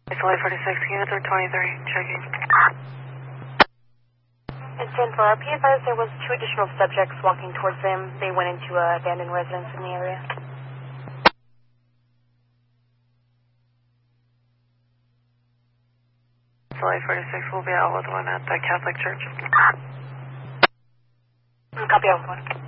It's only 46, units are 23, checking. It's 10 for our PFIs. There was 2 additional subjects walking towards them. They went into an abandoned residence in the area. It's only 46, we'll be out with one at the Catholic Church. Copy, out with one.